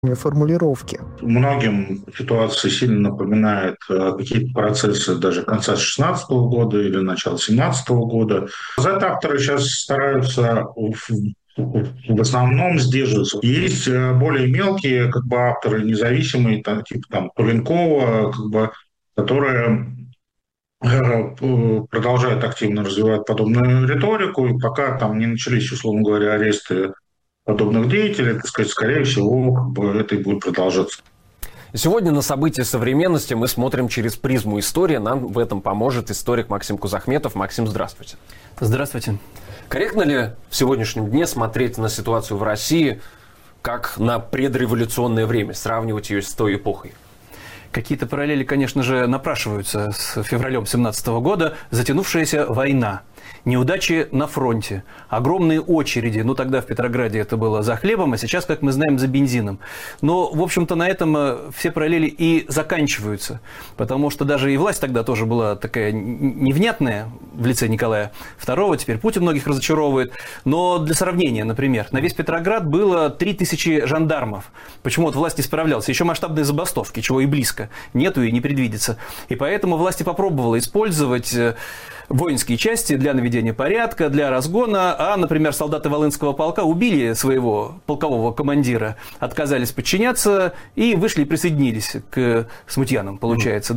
формулировки. Многим ситуация сильно напоминает какие-то процессы даже конца 2016 года или начала 2017 года. Z-авторы сейчас стараются в основном сдерживаться. Есть более мелкие авторы, независимые, типа Поленкова, которые продолжают активно развивать подобную риторику, и пока там не начались, условно говоря, аресты подобных деятелей, скорее всего, это и будет продолжаться. Сегодня на события современности мы смотрим через призму истории. Нам в этом поможет историк Максим Кузахметов. Максим, здравствуйте. Здравствуйте. Корректно ли в сегодняшнем дне смотреть на ситуацию в России как на предреволюционное время, сравнивать ее с той эпохой? Какие-то параллели, конечно же, напрашиваются с февралем 2017 года. Затянувшаяся война, неудачи на фронте, огромные очереди. Тогда в Петрограде это было за хлебом, а сейчас, как мы знаем, за бензином. Но, в общем-то, на этом все параллели и заканчиваются. Потому что даже и власть тогда тоже была такая невнятная в лице Николая II. Теперь Путин многих разочаровывает. Но для сравнения, например, на весь Петроград было 3000 жандармов. Почему власть не справлялась? Еще масштабные забастовки, чего и близко нету и не предвидится. И поэтому власть попробовала использовать воинские части для наведения порядка, для разгона, а, например, солдаты Волынского полка убили своего полкового командира, отказались подчиняться и вышли и присоединились к смутьянам, получается,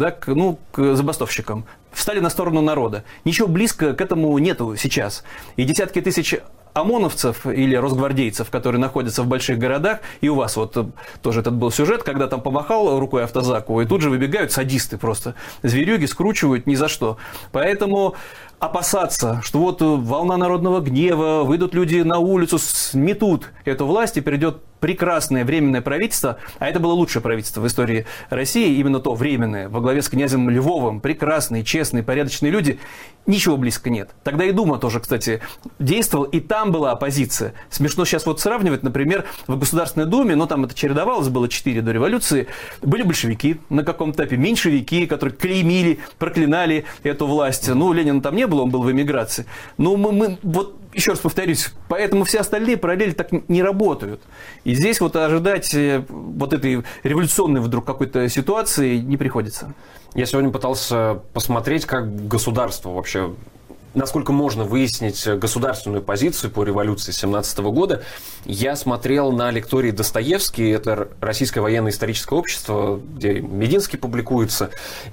к забастовщикам. Встали на сторону народа. Ничего близко к этому нету сейчас. И десятки тысяч ОМОНовцев или росгвардейцев, которые находятся в больших городах, и у вас тоже этот был сюжет, когда там помахал рукой автозаку, и тут же выбегают садисты просто, зверюги скручивают ни за что. Поэтому опасаться, что волна народного гнева, выйдут люди на улицу, сметут эту власть и придет прекрасное временное правительство, а это было лучшее правительство в истории России, именно то временное, во главе с князем Львовым, прекрасные, честные, порядочные люди, ничего близко нет. Тогда и Дума тоже, кстати, действовал, и там была оппозиция. Смешно сейчас сравнивать, например, в Государственной Думе, там это чередовалось, было 4 до революции, были большевики на каком-то этапе, меньшевики, которые клеймили, проклинали эту власть. Ленина там не было, он был в эмиграции. Мы еще раз повторюсь, поэтому все остальные параллели так не работают. И здесь ожидать этой революционной вдруг какой-то ситуации не приходится. Я сегодня пытался посмотреть, как государство вообще, насколько можно выяснить государственную позицию по революции 17 года. Я смотрел на лектории Достоевский, это Российское военно-историческое общество, где Мединский публикуется,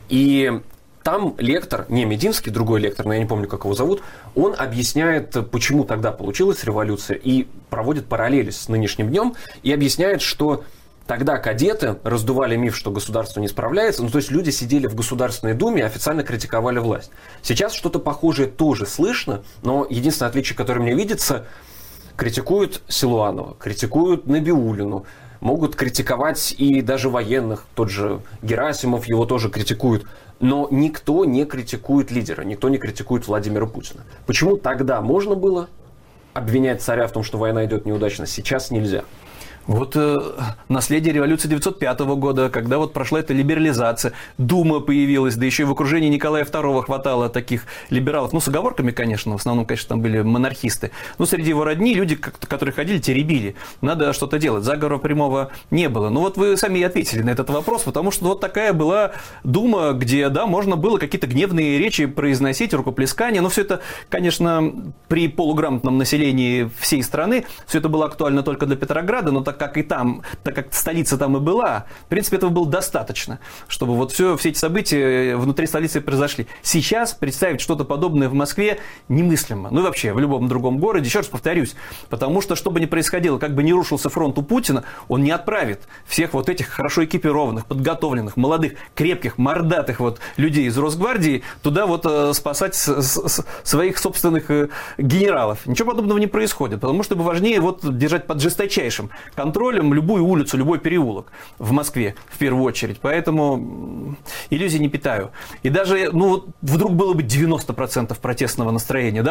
и там лектор, не Мединский, другой лектор, но я не помню, как его зовут, он объясняет, почему тогда получилась революция, и проводит параллели с нынешним днем, и объясняет, что тогда кадеты раздували миф, что государство не справляется, то есть люди сидели в Государственной Думе и официально критиковали власть. Сейчас что-то похожее тоже слышно, но единственное отличие, которое мне видится, критикуют Силуанова, критикуют Набиуллину, могут критиковать и даже военных, тот же Герасимов его тоже критикуют. Но никто не критикует лидера, никто не критикует Владимира Путина. Почему тогда можно было обвинять царя в том, что война идет неудачно, сейчас нельзя? Наследие революции 1905 года, когда прошла эта либерализация, Дума появилась, да еще и в окружении Николая II хватало таких либералов, с оговорками, конечно, в основном, конечно, там были монархисты, но среди его родни люди, которые ходили, теребили, надо что-то делать, заговора прямого не было. Вы сами и ответили на этот вопрос, потому что такая была Дума, где, можно было какие-то гневные речи произносить, рукоплескания, но все это, конечно, при полуграмотном населении всей страны, все это было актуально только для Петрограда, но так как столица там и была, в принципе, этого было достаточно, чтобы все эти события внутри столицы произошли. Сейчас представить что-то подобное в Москве немыслимо. И вообще в любом другом городе, еще раз повторюсь, потому что бы ни происходило, как бы ни рушился фронт у Путина, он не отправит всех этих хорошо экипированных, подготовленных, молодых, крепких, мордатых людей из Росгвардии туда спасать своих собственных генералов. Ничего подобного не происходит, потому что важнее держать под жесточайшим контролем любую улицу, любой переулок в Москве, в первую очередь. Поэтому иллюзий не питаю. И даже, вдруг было бы 90% протестного настроения,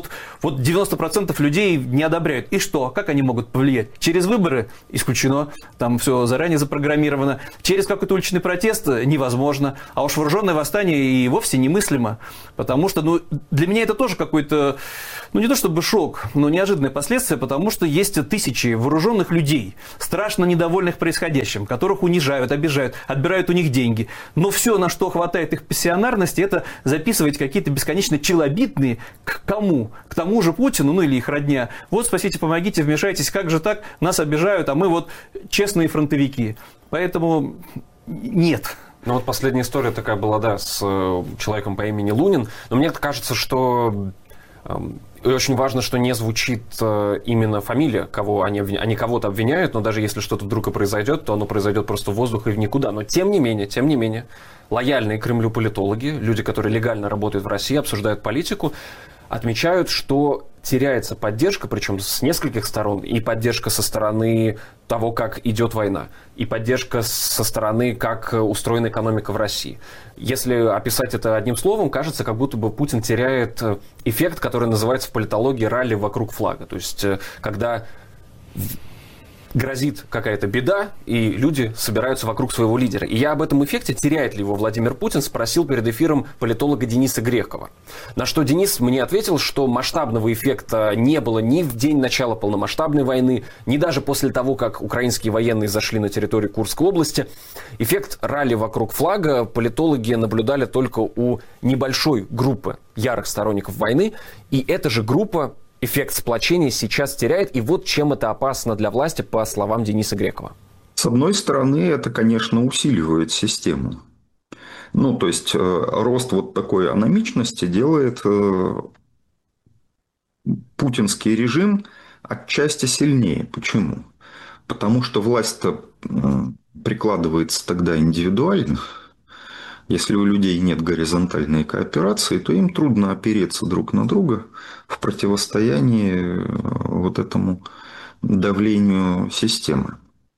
90% людей не одобряют. И что? Как они могут повлиять? Через выборы? Исключено. Там все заранее запрограммировано. Через какой-то уличный протест? Невозможно. А уж вооруженное восстание и вовсе немыслимо. Потому что, для меня это тоже какой-то, не то чтобы шок, но неожиданное последствие, потому что есть тысячи вооруженных людей, людей, страшно недовольных происходящим, которых унижают, обижают, отбирают у них деньги. Но все, на что хватает их пассионарности, это записывать какие-то бесконечно челобитные к кому? К тому же Путину, ну или их родня. Вот спасите, помогите, вмешайтесь, как же так, нас обижают, а мы вот честные фронтовики. Поэтому нет. Ну вот последняя история такая была, да, с человеком по имени Лунин. Но мне кажется, что очень важно, что не звучит именно фамилия, кого они кого-то обвиняют, но даже если что-то вдруг и произойдет, то оно произойдет просто в воздух и в никуда. Но тем не менее, лояльные Кремлю политологи, люди, которые легально работают в России, обсуждают политику, отмечают, что теряется поддержка, причем с нескольких сторон, и поддержка со стороны того, как идет война, и поддержка со стороны, как устроена экономика в России. Если описать это одним словом, кажется, как будто бы Путин теряет эффект, который называется в политологии ралли вокруг флага. То есть, когда грозит какая-то беда, и люди собираются вокруг своего лидера. И я об этом эффекте, теряет ли его Владимир Путин, спросил перед эфиром политолога Дениса Грекова. На что Денис мне ответил, что масштабного эффекта не было ни в день начала полномасштабной войны, ни даже после того, как украинские военные зашли на территорию Курской области. Эффект ралли вокруг флага политологи наблюдали только у небольшой группы ярых сторонников войны, и эта же группа эффект сплочения сейчас теряет, и вот чем это опасно для власти, по словам Дениса Грекова. С одной стороны, это, конечно, усиливает систему. Ну, то есть, рост вот такой аномичности делает путинский режим отчасти сильнее. Почему? Потому что власть-то прикладывается тогда индивидуально. Если у людей нет горизонтальной кооперации, то им трудно опереться друг на друга в противостоянии вот этому давлению системы.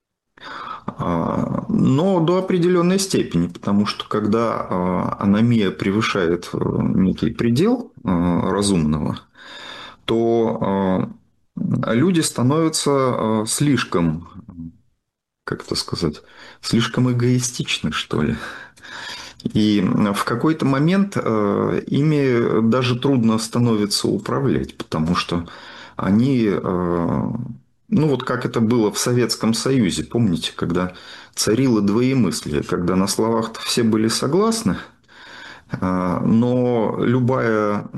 Но до определенной степени, потому что когда аномия превышает некий предел разумного, то люди становятся слишком, как это сказать, слишком эгоистичны, что ли. И в какой-то момент ими даже трудно становится управлять, потому что они, ну вот как это было в Советском Союзе, помните, когда царило двоемыслие, когда на словах-то все были согласны, но любая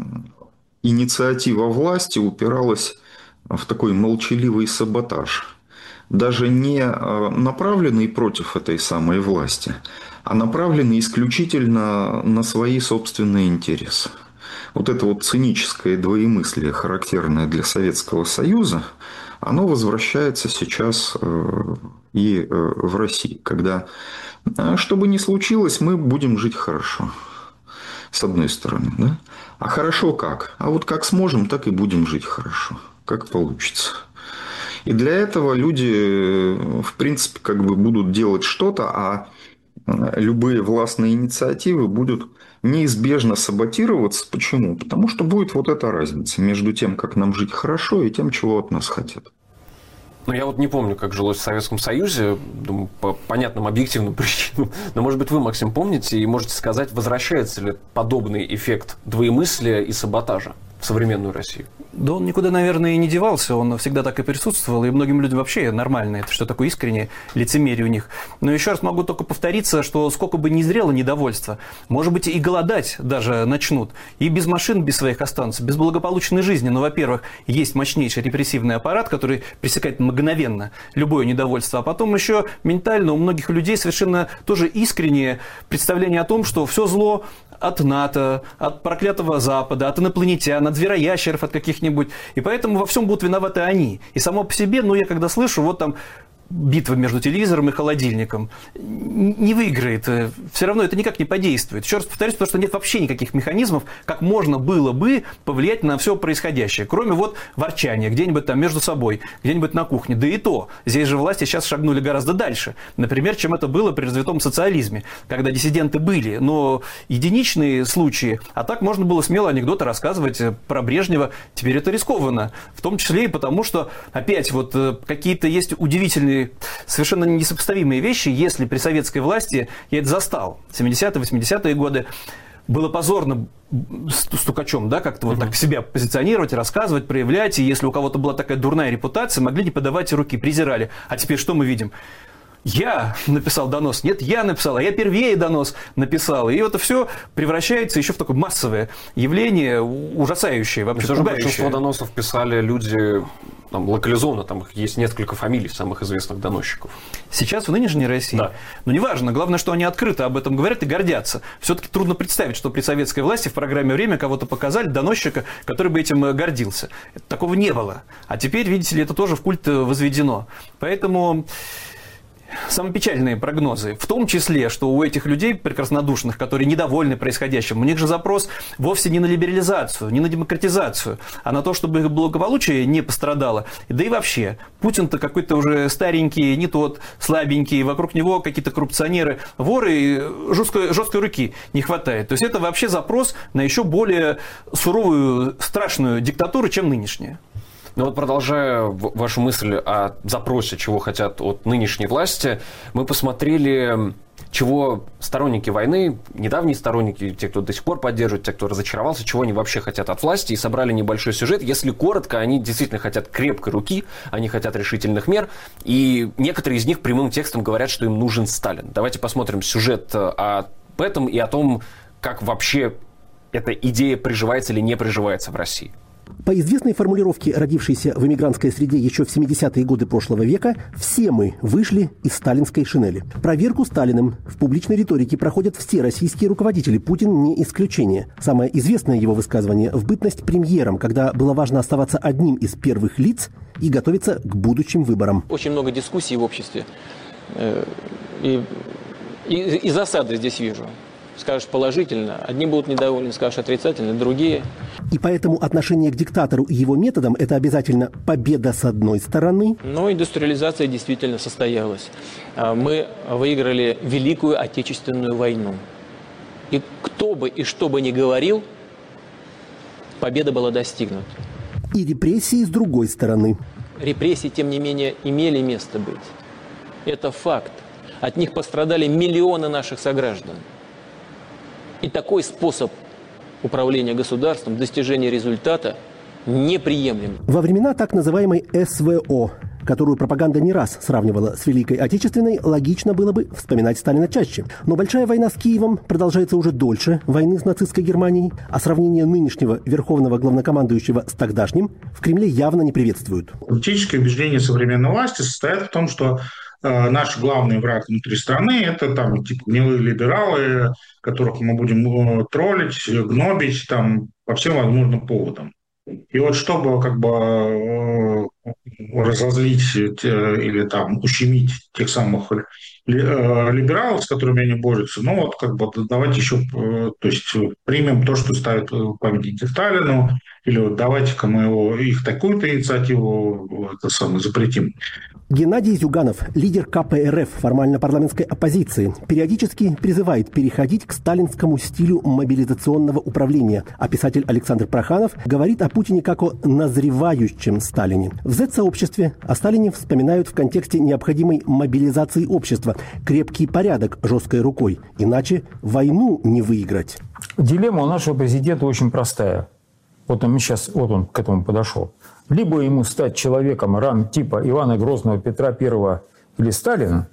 инициатива власти упиралась в такой молчаливый саботаж, даже не направленный против этой самой власти, а направлены исключительно на свои собственные интересы. Вот это вот циническое двоемыслие, характерное для Советского Союза, оно возвращается сейчас и в России, когда, что бы ни случилось, мы будем жить хорошо, с одной стороны. Да? А хорошо как? А вот как сможем, так и будем жить хорошо, как получится. И для этого люди, в принципе, как бы будут делать что-то, а любые властные инициативы будут неизбежно саботироваться. Почему? Потому что будет вот эта разница между тем, как нам жить хорошо, и тем, чего от нас хотят. Ну, я вот не помню, как жилось в Советском Союзе, думаю, по понятным объективным причинам. Но, может быть, вы, Максим, помните и можете сказать, возвращается ли подобный эффект двоемыслия и саботажа в современную Россию? Да он никуда, наверное, и не девался, он всегда так и присутствовал, и многим людям вообще нормально, это что такое искреннее лицемерие у них. Но еще раз могу только повториться, что сколько бы ни зрело недовольство, может быть, и голодать даже начнут, и без машин без своих останутся, без благополучной жизни. Но, во-первых, есть мощнейший репрессивный аппарат, который пресекает мгновенно любое недовольство, а потом еще ментально у многих людей совершенно тоже искреннее представление о том, что все зло от НАТО, от проклятого Запада, от инопланетян, от звероящеров, от каких-нибудь. И поэтому во всем будут виноваты они. И само по себе, ну, я когда слышу, вот там битва между телевизором и холодильником, не выиграет. Все равно это никак не подействует. Еще раз повторюсь, потому что нет вообще никаких механизмов, как можно было бы повлиять на все происходящее. Кроме вот ворчания где-нибудь там между собой, где-нибудь на кухне. Да и то. Здесь же власти сейчас шагнули гораздо дальше. Например, чем это было при развитом социализме, когда диссиденты были, но единичные случаи. А так можно было смело анекдоты рассказывать про Брежнева. Теперь это рискованно. В том числе и потому, что опять вот какие-то есть удивительные совершенно несопоставимые вещи, если при советской власти, я это застал, 70-е, 80-е годы, было позорно стукачом, да, как-то вот так себя позиционировать, рассказывать, проявлять. И если у кого-то была такая дурная репутация, могли не подавать руки, презирали. А теперь что мы видим? Я написал донос, нет, я написал, а я первее донос написал. И это все превращается еще в такое массовое явление, ужасающее, вообще пугающее. Большинство доносов писали люди там, локализованно, там есть несколько фамилий самых известных доносчиков. Сейчас в нынешней России? Да. Но неважно, главное, что они открыто об этом говорят и гордятся. Все-таки трудно представить, что при советской власти в программе «Время» кого-то показали, доносчика, который бы этим гордился. Такого не было. А теперь, видите ли, это тоже в культ возведено. Поэтому... Самые печальные прогнозы, в том числе, что у этих людей прекраснодушных, которые недовольны происходящим, у них же запрос вовсе не на либерализацию, не на демократизацию, а на то, чтобы их благополучие не пострадало. Да и вообще, Путин-то какой-то уже старенький, не тот, слабенький, вокруг него какие-то коррупционеры, воры, и жесткой руки не хватает. То есть это вообще запрос на еще более суровую, страшную диктатуру, чем нынешняя. Ну вот продолжая вашу мысль о запросе, чего хотят от нынешней власти, мы посмотрели, чего сторонники войны, недавние сторонники, те, кто до сих пор поддерживает, те, кто разочаровался, чего они вообще хотят от власти, и собрали небольшой сюжет. Если коротко, они действительно хотят крепкой руки, они хотят решительных мер, и некоторые из них прямым текстом говорят, что им нужен Сталин. Давайте посмотрим сюжет об этом и о том, как вообще эта идея приживается или не приживается в России. По известной формулировке, родившейся в эмигрантской среде еще в 70-е годы прошлого века, все мы вышли из сталинской шинели. Проверку Сталиным в публичной риторике проходят все российские руководители, Путин не исключение. Самое известное его высказывание в бытность премьером, когда было важно оставаться одним из первых лиц и готовиться к будущим выборам. Очень много дискуссий в обществе. И засады здесь вижу. Скажешь положительно, одни будут недовольны, скажешь отрицательно, другие. И поэтому отношение к диктатору и его методам – это обязательно победа с одной стороны. Но индустриализация действительно состоялась. Мы выиграли Великую Отечественную войну. И кто бы и что бы ни говорил, победа была достигнута. И репрессии с другой стороны. Репрессии, тем не менее, имели место быть. Это факт. От них пострадали миллионы наших сограждан. И такой способ управления государством, достижения результата неприемлем. Во времена так называемой СВО, которую пропаганда не раз сравнивала с Великой Отечественной, логично было бы вспоминать Сталина чаще. Но большая война с Киевом продолжается уже дольше войны с нацистской Германией, а сравнение нынешнего верховного главнокомандующего с тогдашним в Кремле явно не приветствуют. Политические убеждения современной власти состоят в том, что наш главный враг внутри страны – это там типа гнилые либералы, которых мы будем троллить, гнобить там по всем возможным поводам. И вот чтобы как бы разозлить или там ущемить тех самых либералов, с которыми они борются, ну вот как бы давайте еще, то есть примем то, что ставят памятники Сталину, или вот давайте-ка мы их такую-то инициативу запретим. Геннадий Зюганов, лидер КПРФ, формально парламентской оппозиции, периодически призывает переходить к сталинскому стилю мобилизационного управления. А писатель Александр Проханов говорит о Путине как о назревающем Сталине. В Z-сообществе о Сталине вспоминают в контексте необходимой мобилизации общества. Крепкий порядок жесткой рукой. Иначе войну не выиграть. Дилемма у нашего президента очень простая. Вот он к этому подошел. Либо ему стать человеком типа Ивана Грозного, Петра I или Сталина,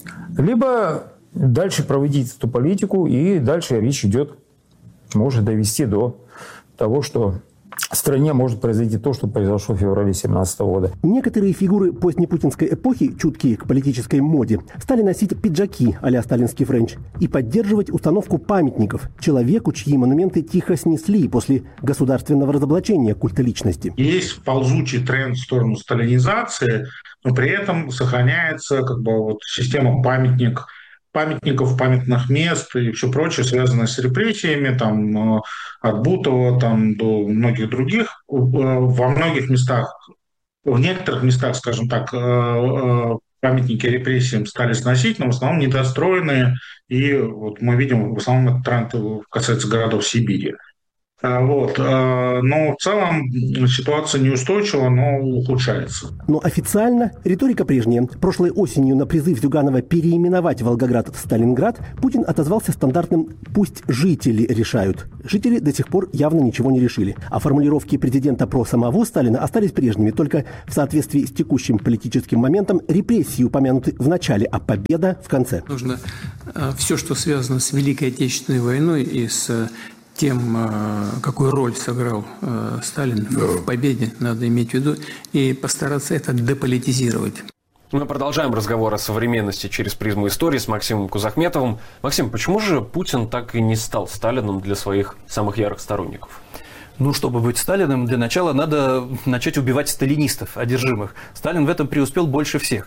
либо дальше проводить эту политику, и дальше речь идет, может довести до того, что в стране может произойти то, что произошло в феврале 2017 года. Некоторые фигуры позднепутинской эпохи, чуткие к политической моде, стали носить пиджаки а-ля сталинский френч и поддерживать установку памятников человеку, чьи монументы тихо снесли после государственного разоблачения культа личности. Есть ползучий тренд в сторону сталинизации, но при этом сохраняется как бы вот система памятников, памятных мест и все прочее, связанное с репрессиями, там, от Бутова там, до многих других. Во многих местах, в некоторых местах, скажем так, памятники репрессиям стали сносить, но в основном недостроенные. И вот мы видим, в основном этот тренд касается городов Сибири. Но в целом ситуация неустойчива, но ухудшается. Но официально риторика прежняя. Прошлой осенью на призыв Зюганова переименовать Волгоград в Сталинград Путин отозвался стандартным «пусть жители решают». Жители до сих пор явно ничего не решили. А формулировки президента про самого Сталина остались прежними, только в соответствии с текущим политическим моментом репрессии упомянуты в начале, а победа в конце. Нужно все, что связано с Великой Отечественной войной и с тем, какую роль сыграл Сталин в победе, надо иметь в виду, и постараться это деполитизировать. Мы продолжаем разговор о современности через призму истории с Максимом Кузахметовым. Максим, почему же Путин так и не стал Сталином для своих самых ярых сторонников? Ну, чтобы быть Сталиным, для начала надо начать убивать сталинистов, одержимых. Сталин в этом преуспел больше всех.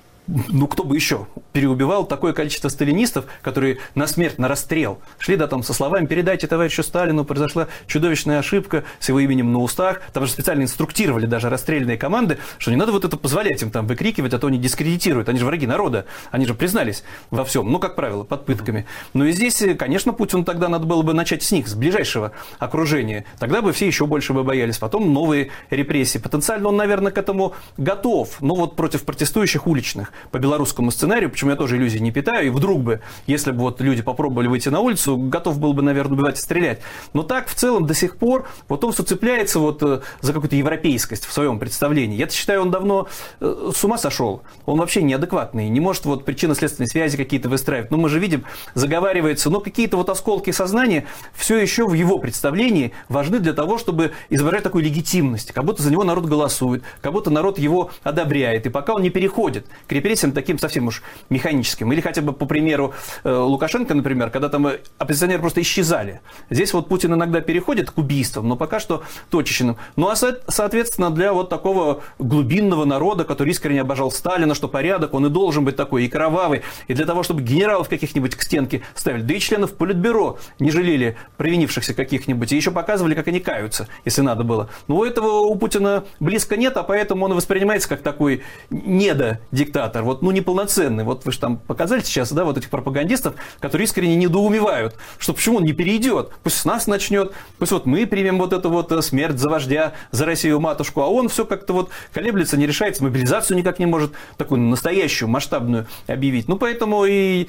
Ну, кто бы еще переубивал такое количество сталинистов, которые на смерть, на расстрел шли, да, там, со словами «передайте товарищу Сталину, произошла чудовищная ошибка с его именем на устах». Там же специально инструктировали даже расстрельные команды, что не надо вот это позволять им там выкрикивать, а то они дискредитируют. Они же враги народа, они же признались во всем, ну, как правило, под пытками. Ну и здесь, конечно, Путину тогда надо было бы начать с них, с ближайшего окружения. Тогда бы все еще больше бы боялись. Потом новые репрессии. Потенциально он, наверное, к этому готов, но вот против протестующих уличных. По белорусскому сценарию, почему я тоже иллюзий не питаю, и вдруг бы, если бы вот люди попробовали выйти на улицу, готов был бы, наверное, убивать и стрелять. Но так, в целом, до сих пор, вот он все цепляется вот за какую-то европейскость в своем представлении. Я считаю, он давно с ума сошел. Он вообще неадекватный, не может вот причинно-следственные связи какие-то выстраивать. Ну, мы же видим, заговаривается, но какие-то вот осколки сознания все еще в его представлении важны для того, чтобы изображать такую легитимность, как будто за него народ голосует, как будто народ его одобряет. И пока он не переходит к репрессиям таким совсем уж механическим. Или хотя бы по примеру Лукашенко, например, когда там оппозиционеры просто исчезали. Здесь вот Путин иногда переходит к убийствам, но пока что точечным. Ну а соответственно для вот такого глубинного народа, который искренне обожал Сталина, что порядок, он и должен быть такой, и кровавый. И для того, чтобы генералов каких-нибудь к стенке ставили, да и членов Политбюро не жалели провинившихся каких-нибудь, и еще показывали, как они каются, если надо было. Но у этого у Путина близко нет, а поэтому он воспринимается как такой недодиктатор. Вот, ну, неполноценный. Вот вы же там показали сейчас, да, вот этих пропагандистов, которые искренне недоумевают, что почему он не перейдет, пусть с нас начнет, пусть вот мы примем вот эту вот смерть за вождя, за Россию матушку, а он все как-то вот колеблется, не решается, мобилизацию никак не может такую настоящую, масштабную объявить. Ну, поэтому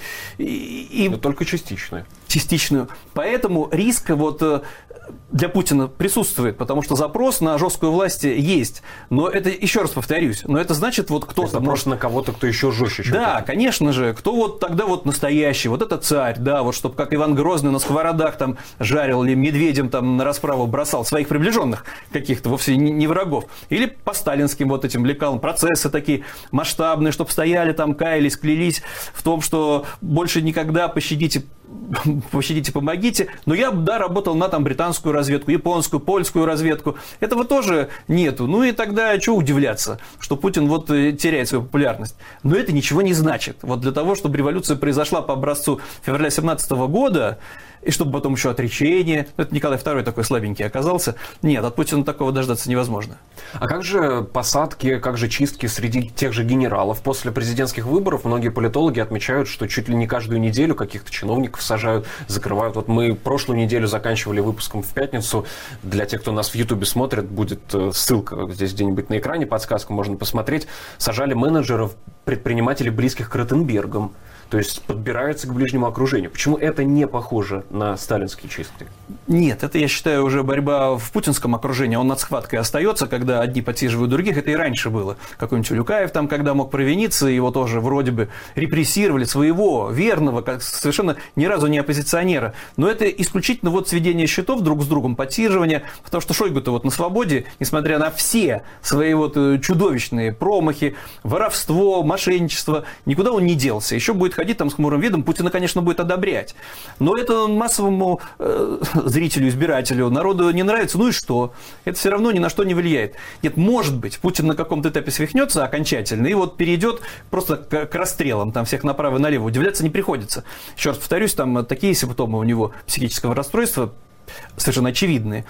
Но только частичную. Частичную. Поэтому риск вот для Путина присутствует, потому что запрос на жесткую власть есть. Но это, еще раз повторюсь, но это значит, вот кто-то... Запрос на кого-то, кто еще жестче, чем Да, это. конечно же. Кто вот тогда вот настоящий, вот это царь, да, вот чтобы как Иван Грозный на сковородах там жарил или медведем там на расправу бросал своих приближенных каких-то, вовсе не врагов. Или по сталинским вот этим лекалам процессы такие масштабные, чтобы стояли там, каялись, клялись в том, что больше никогда пощадите, помогите. Но я, да, работал на там британскую разведку, японскую, польскую разведку. Этого тоже нету. Ну и тогда чего удивляться, что Путин вот теряет свою популярность. Но это ничего не значит. Вот для того, чтобы революция произошла по образцу февраля 17 года, и чтобы потом еще отречение, это Николай II такой слабенький оказался, нет, от Путина такого дождаться невозможно. А как же посадки, как же чистки среди тех же генералов? После президентских выборов многие политологи отмечают, что чуть ли не каждую неделю каких-то чиновников сажают, закрывают. Вот мы прошлую неделю заканчивали выпуском в пятницу. Для тех, кто нас в Ютубе смотрит, будет ссылка здесь где-нибудь на экране, подсказку можно посмотреть. Сажали менеджеров, предпринимателей, близких к Ротенбергам. То есть подбираются к ближнему окружению. Почему это не похоже на сталинские чистки? Нет, это, я считаю, уже борьба в путинском окружении. Он над схваткой остается, когда одни подсиживают других. Это и раньше было. Какой-нибудь Улюкаев там, когда мог провиниться, его тоже вроде бы репрессировали, своего, верного, как совершенно ни разу не оппозиционера. Но это исключительно вот сведение счетов друг с другом, подсиживание. Потому что Шойгу-то вот на свободе, несмотря на все свои вот чудовищные промахи, воровство, мошенничество, никуда он не делся. Еще будет ходить там с хмурым видом, Путина, конечно, будет одобрять. Но это массовому зрителю, избирателю, народу не нравится, ну и что? Это все равно ни на что не влияет. Нет, может быть, Путин на каком-то этапе свихнется окончательно и вот перейдет просто к расстрелам, там всех направо и налево. Удивляться не приходится. Еще раз повторюсь, там такие симптомы у него психического расстройства, совершенно очевидные.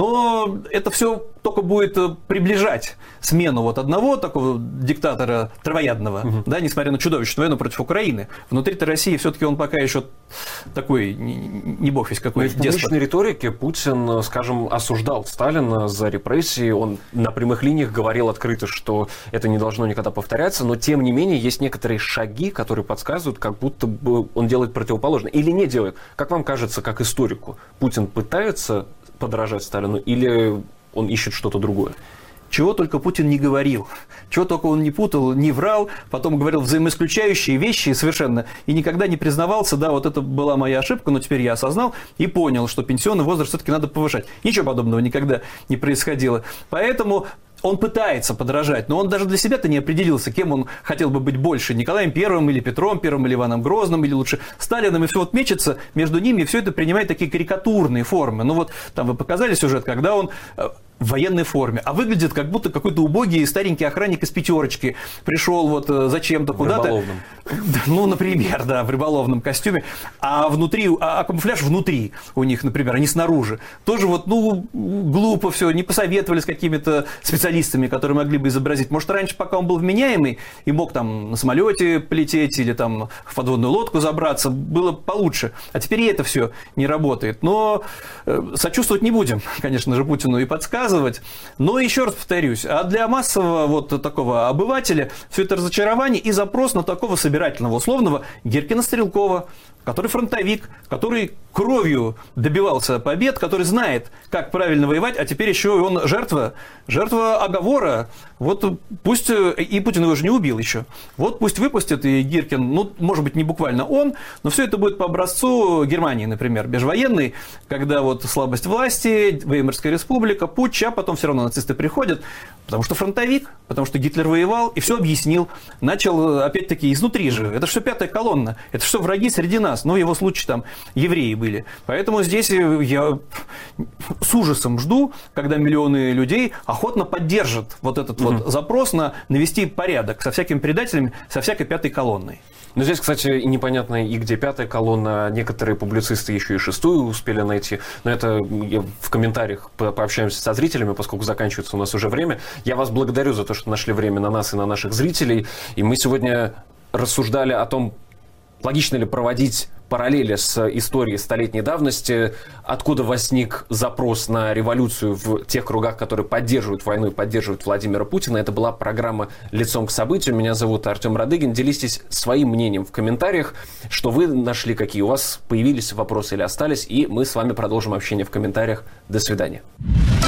Но это все только будет приближать смену вот одного такого диктатора травоядного, да, несмотря на чудовищную войну против Украины. Внутри-то России все-таки он пока еще такой, не бог весь какой. В публичной риторике Путин, скажем, осуждал Сталина за репрессии. Он на прямых линиях говорил открыто, что это не должно никогда повторяться, но тем не менее есть некоторые шаги, которые подсказывают, как будто бы он делает противоположное. Или не делает. Как вам кажется, как историку, Путин пытается подражать Сталину или он ищет что-то другое? Чего только Путин не говорил, чего только он не путал, не врал, потом говорил взаимоисключающие вещи совершенно, и никогда не признавался, да, вот это была моя ошибка, но теперь я осознал и понял, что пенсионный возраст все-таки надо повышать. Ничего подобного никогда не происходило. Поэтому он пытается подражать, но он даже для себя-то не определился, кем он хотел бы быть больше, Николаем Первым или Петром Первым, или Иваном Грозным, или лучше Сталином, и все вот мечется между ними, и все это принимает такие карикатурные формы. Ну вот там вы показали сюжет, когда он в военной форме, а выглядит как будто какой-то убогий старенький охранник из пятерочки пришел вот зачем-то куда-то. В рыболовном. Ну, например, да, в рыболовном костюме, а внутри, а камуфляж внутри у них, например, а не снаружи. Тоже вот, ну, глупо все, не посоветовали с какими-то специалистами, которые могли бы изобразить. Может, раньше, пока он был вменяемый и мог там на самолете полететь или там в подводную лодку забраться, было получше. А теперь и это все не работает. Но сочувствовать не будем, конечно же, Путину и подсказывать. Но еще раз повторюсь, а для массового вот такого обывателя все это разочарование и запрос на такого собирательного условного Гиркина-Стрелкова, который фронтовик, который кровью добивался побед, который знает, как правильно воевать, а теперь еще и он жертва оговора. Вот пусть, и Путин его же не убил еще, вот пусть выпустят, и Гиркин, ну, может быть, не буквально он, но все это будет по образцу Германии, например, межвоенной, когда вот слабость власти, Веймарская республика, путч, а потом все равно нацисты приходят, потому что фронтовик, потому что Гитлер воевал и все объяснил, начал, опять-таки, изнутри же, это же все пятая колонна, это все враги среди нас, ну, в его случае там евреи были, поэтому здесь я с ужасом жду, когда миллионы людей охотно поддержат вот этот вот запрос на навести порядок со всякими предателями, со всякой пятой колонной. Ну, здесь, кстати, непонятно и где пятая колонна. Некоторые публицисты еще и шестую успели найти. Но это в комментариях пообщаемся со зрителями, поскольку заканчивается у нас уже время. Я вас благодарю за то, что нашли время на нас и на наших зрителей. И мы сегодня рассуждали о том, логично ли проводить параллели с историей столетней давности, откуда возник запрос на революцию в тех кругах, которые поддерживают войну и поддерживают Владимира Путина. Это была программа «Лицом к событию». Меня зовут Артем Радыгин. Делитесь своим мнением в комментариях, что вы нашли, какие у вас появились вопросы или остались, и мы с вами продолжим общение в комментариях. До свидания.